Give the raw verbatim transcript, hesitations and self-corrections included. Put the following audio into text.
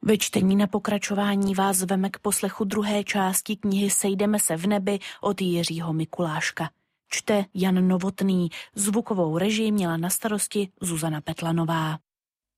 Ve čtení na pokračování vás zveme k poslechu druhé části knihy Sejdeme se v nebi od Jiřího Mikuláška. Čte Jan Novotný, zvukovou režii měla na starosti Zuzana Petlanová.